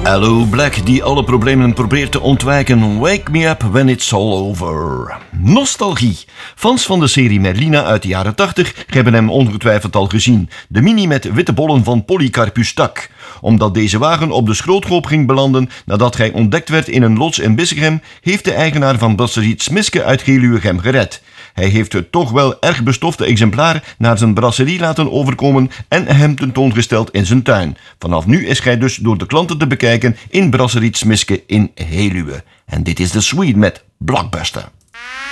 Hello Black, die alle problemen probeert te ontwijken. Wake me up when it's all over. Nostalgie. Fans van de serie Merlina uit de jaren 80 hebben hem ongetwijfeld al gezien. De mini met witte bollen van Polycarpus Tak. Omdat deze wagen op de schroothoop ging belanden nadat hij ontdekt werd in een loods in Bissegem, heeft de eigenaar van brasserie Smiske uit Geluwe hem gered. Hij heeft het toch wel erg bestofte exemplaar naar zijn brasserie laten overkomen en hem tentoongesteld in zijn tuin. Vanaf nu is hij dus door de klanten te bekijken in brasserie Smiske in Geluwe. En dit is de Swede met Blockbuster.